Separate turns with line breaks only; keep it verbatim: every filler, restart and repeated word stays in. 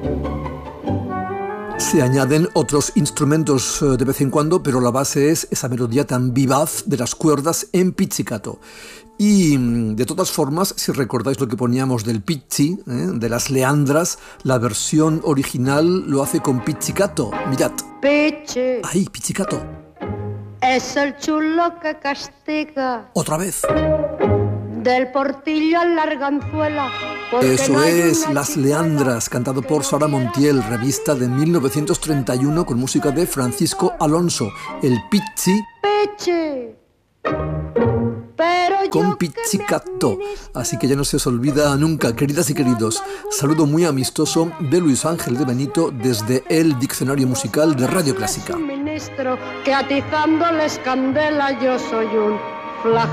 Se añaden otros instrumentos de vez en cuando, pero la base es esa melodía tan vivaz de las cuerdas en pizzicato. Y de todas formas, si recordáis lo que poníamos del pizzi, ¿eh? de las leandras, la versión original lo hace con pizzicato. Mirad.
Pizzi.
Ahí, pizzicato.
Es el chulo que castiga.
Otra vez.
Del portillo a la arganzuela.
Eso
no
es Las Leandras, cantado por Sara Montiel, revista de mil novecientos treinta y uno con música de Francisco Alonso. El pizzi.
Pizzi. Pero
con pizzicato. Así que ya no se os olvida nunca, queridas y queridos. Saludo muy amistoso de Luis Ángel de Benito desde el Diccionario Musical de Radio Clásica.
Ministro que atizándoles candela yo soy un